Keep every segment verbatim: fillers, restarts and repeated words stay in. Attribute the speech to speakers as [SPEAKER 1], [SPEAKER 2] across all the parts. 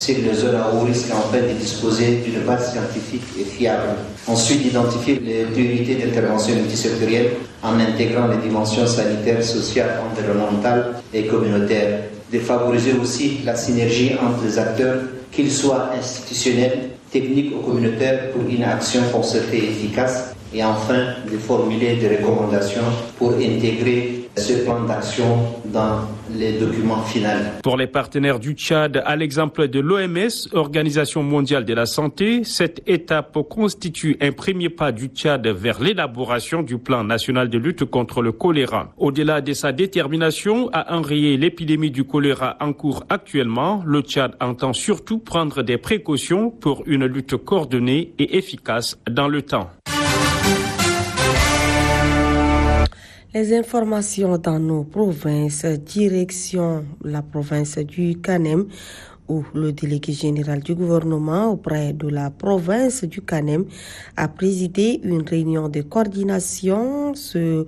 [SPEAKER 1] sur les zones à haut risque en fait de disposer d'une base scientifique et fiable. Ensuite, d'identifier les priorités d'intervention multisectorielle en intégrant les dimensions sanitaires, sociales, environnementales et communautaires. De favoriser aussi la synergie entre les acteurs, qu'ils soient institutionnels, techniques ou communautaires, pour une action concertée et efficace. Et enfin, de formuler des recommandations pour intégrer ce plan d'action dans les documents finaux.
[SPEAKER 2] Pour les partenaires du Tchad, à l'exemple de l'O M S, Organisation mondiale de la santé, cette étape constitue un premier pas du Tchad vers l'élaboration du plan national de lutte contre le choléra. Au-delà de sa détermination à enrayer l'épidémie du choléra en cours actuellement, le Tchad entend surtout prendre des précautions pour une lutte coordonnée et efficace dans le temps.
[SPEAKER 3] Les informations dans nos provinces, direction la province du Kanem, où le délégué général du gouvernement auprès de la province du Kanem a présidé une réunion de coordination ce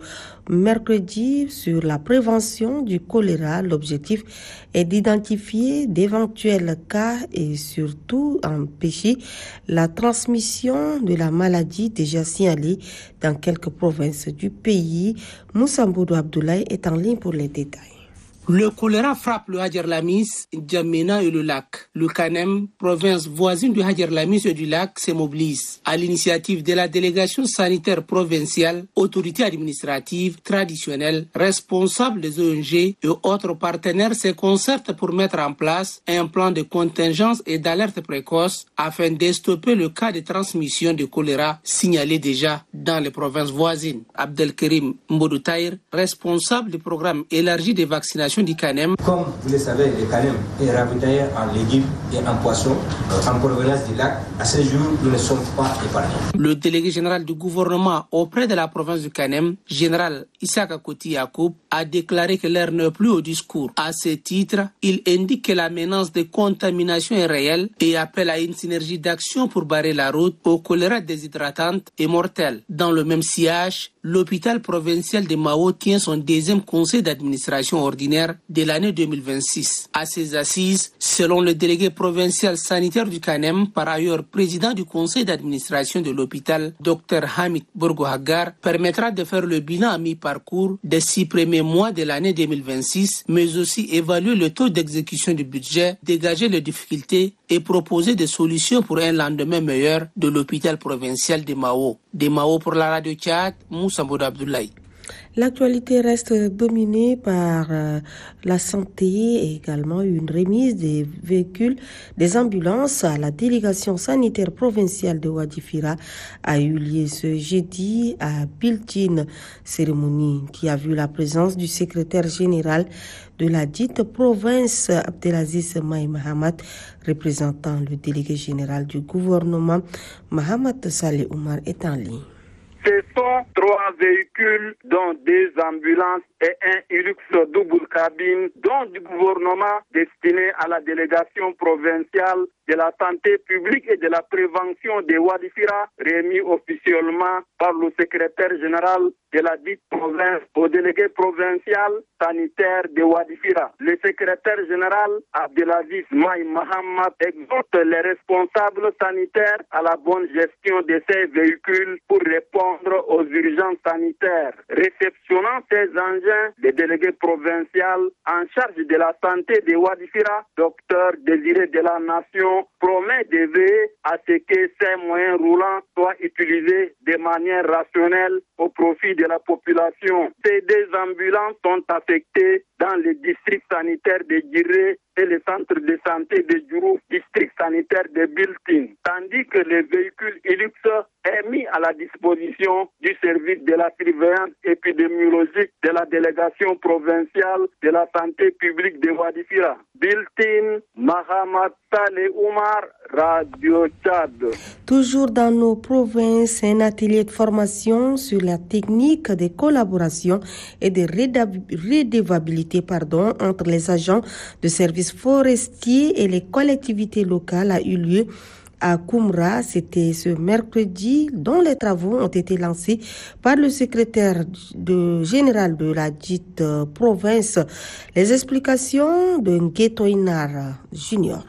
[SPEAKER 3] mercredi sur la prévention du choléra. L'objectif est d'identifier d'éventuels cas et surtout empêcher la transmission de la maladie déjà signalée dans quelques provinces du pays. Moussa Mboudou Abdoulaye est en ligne pour les détails.
[SPEAKER 4] Le choléra frappe le Hadjer Lamis, N'Djamena et le lac. Le Kanem, province voisine du Hadjer Lamis et du lac, se mobilise. À l'initiative de la délégation sanitaire provinciale, autorités administratives, traditionnelles, responsables des O N G et autres partenaires se concertent pour mettre en place un plan de contingence et d'alerte précoce afin de stopper le cas de transmission de choléra signalé déjà dans les provinces voisines. Abdelkerim Mbodou-Tahir, responsable du programme élargi de vaccination du Kanem.
[SPEAKER 5] Comme vous le savez, le Kanem est ravitaillé en légumes et en poissons en provenance du lac. À ce jour, nous ne sommes pas épargnés.
[SPEAKER 4] Le délégué général du gouvernement auprès de la province du Kanem, général Issaka Koti Yacoub, a déclaré que l'heure n'est plus au discours. À ce titre, il indique que la menace de contamination est réelle et appelle à une synergie d'action pour barrer la route au choléra déshydratante et mortel. Dans le même sillage, l'hôpital provincial de Mao tient son deuxième conseil d'administration ordinaire de l'année deux mille vingt-six. À ces assises, selon le délégué provincial sanitaire du Kanem, par ailleurs président du conseil d'administration de l'hôpital, Dr Hamid Bourgo-Hagar, permettra de faire le bilan à mi-parcours des six premiers mois de l'année deux mille vingt-six, mais aussi évaluer le taux d'exécution du budget, dégager les difficultés et proposer des solutions pour un lendemain meilleur de l'hôpital provincial de Mao. De Mao pour la radio Tchad, Moussa Mboudou Abdoulaye.
[SPEAKER 3] L'actualité reste dominée par euh, la santé et également une remise des véhicules, des ambulances à la délégation sanitaire provinciale de Ouadifira a eu lieu ce jeudi à Biltine, cérémonie qui a vu la présence du secrétaire général de la dite province Abdelaziz Maï Mahamat, représentant le délégué général du gouvernement. Mahamat Saleh Oumar est en ligne.
[SPEAKER 6] Ce sont trois véhicules, dont deux ambulances et un Hilux double cabine, dont du gouvernement destiné à la délégation provinciale de la santé publique et de la prévention de Ouadifira, remis officiellement par le secrétaire général de la dite province au délégué provincial sanitaire de Ouadifira. Le secrétaire général Abdelaziz Maï Mahamat exhorte les responsables sanitaires à la bonne gestion de ces véhicules pour répondre aux urgences sanitaires. Réceptionnant ces engins, le délégué provincial en charge de la santé de Ouadifira, docteur Désiré de la Nation, promet de veiller à ce que ces moyens roulants soient utilisés de manière rationnelle au profit de la population. Ces deux ambulances sont affectées dans les districts sanitaires de Giré et le centre de santé de Djourou, district sanitaire de Biltine, tandis que le véhicule Hilux est mis à la disposition du service de la surveillance épidémiologique de la délégation provinciale de la santé publique de Ouadifira. Biltine, Mahamat Saleh Oumar, Radio Tchad.
[SPEAKER 3] Toujours dans nos provinces, un atelier de formation sur la technique de collaboration et de redevabilité pardon, entre les agents de services forestiers et les collectivités locales a eu lieu à Koumra. C'était ce mercredi, dont les travaux ont été lancés par le secrétaire de, général de la dite euh, province. Les explications de Nguetoinar Junior.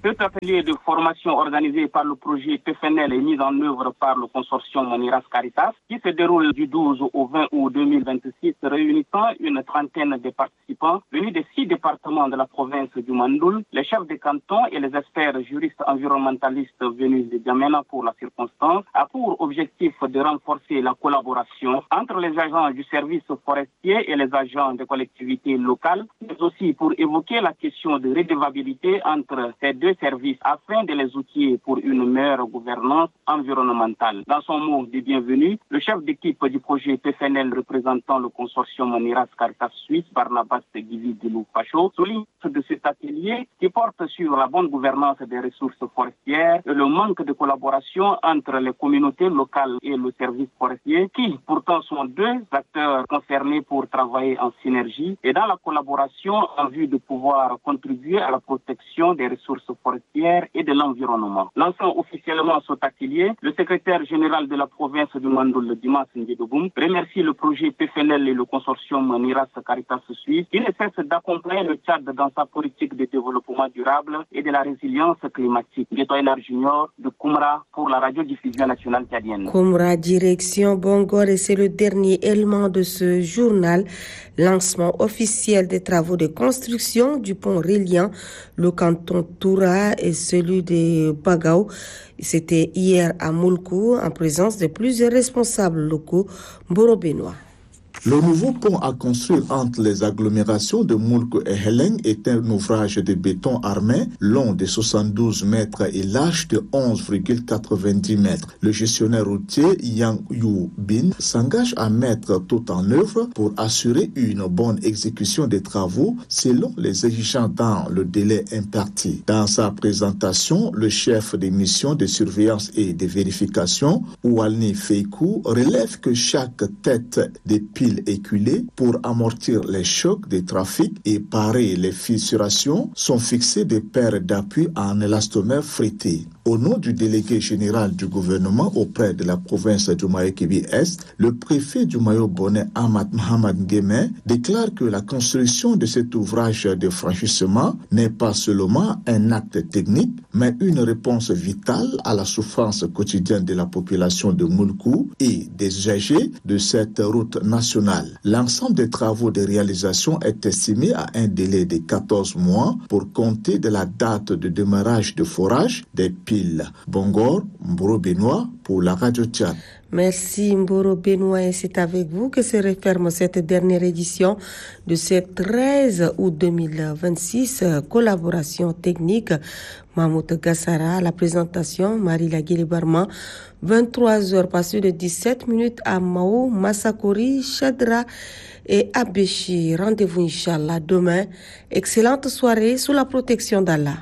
[SPEAKER 7] Cet atelier de formation organisé par le projet P F N L est mis en œuvre par le consortium Moniras Caritas qui se déroule du douze au vingt août deux mille vingt-six, réunissant une trentaine de participants venus des six départements de la province du Mandoul, les chefs de canton et les experts juristes environnementalistes venus de Djamena pour la circonstance, a pour objectif de renforcer la collaboration entre les agents du service forestier et les agents des collectivités locales, mais aussi pour évoquer la question de redevabilité entre ces deux services afin de les outiller pour une meilleure gouvernance environnementale. Dans son mot de bienvenue, le chef d'équipe du projet P F N L représentant le consortium Moniras Caritas Suisse, Barnabas Guivi Delou Pacho, souligne de cet atelier qui porte sur la bonne gouvernance des ressources forestières et le manque de collaboration entre les communautés locales et le service forestier qui pourtant sont deux acteurs concernés pour travailler en synergie et dans la collaboration en vue de pouvoir contribuer à la protection des ressources forestières et de l'environnement. Lançant officiellement cet atelier, le secrétaire général de la province du Mandoul, Dimas Ndjedoboum, remercie le projet P F N L et le consortium Moniras Caritas Suisse qui ne cesse d'accompagner le Tchad dans sa politique de développement durable et de la résilience climatique. Getoinar Junior de Koumra pour la radiodiffusion nationale tchadienne.
[SPEAKER 3] Koumra, direction Bongor, et c'est le dernier élément de ce journal. Lancement officiel des travaux de construction du pont reliant le canton Toura et celui de Bagao. C'était hier à Moulkou en présence de plusieurs responsables locaux Mboro-Benoît.
[SPEAKER 8] Le nouveau pont à construire entre les agglomérations de Moulkou et Heleng est un ouvrage de béton armé long de soixante-douze mètres et large de onze virgule quatre-vingt-dix mètres. Le gestionnaire routier Yang Yu Bin s'engage à mettre tout en œuvre pour assurer une bonne exécution des travaux selon les exigences dans le délai imparti. Dans sa présentation, le chef des missions de surveillance et de vérification, Oualni Feikou, relève que chaque tête des piles éculées pour amortir les chocs des trafics et parer les fissurations sont fixées des paires d'appui en élastomère fritté. Au nom du délégué général du gouvernement auprès de la province du Mayo-Kibi-Est, le préfet du Mayo-Bonnet, Ahmad Mohamed Ngueme, déclare que la construction de cet ouvrage de franchissement n'est pas seulement un acte technique, mais une réponse vitale à la souffrance quotidienne de la population de Moulkou et des usagers de cette route nationale. L'ensemble des travaux de réalisation est estimé à un délai de quatorze mois pour compter de la date de démarrage de forage des piles. Bongor, Mboro-Benoît pour la Radio Tchad.
[SPEAKER 3] Merci Mboro-Benoît, et c'est avec vous que se referme cette dernière édition de ce treize août deux mille vingt-six. Collaboration technique, Mahmoud Gassara, à la présentation, Marie Laguille Barma. vingt-trois heures passées de dix-sept minutes à Mao, Massakori, Chadra et Abéchi. Rendez-vous Inch'Allah demain. Excellente soirée sous la protection d'Allah.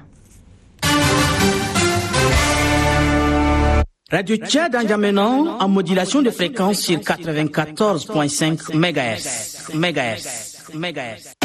[SPEAKER 4] Radio Tchad en Djamena en modulation de fréquence sur quatre-vingt-quatorze virgule cinq mégahertz.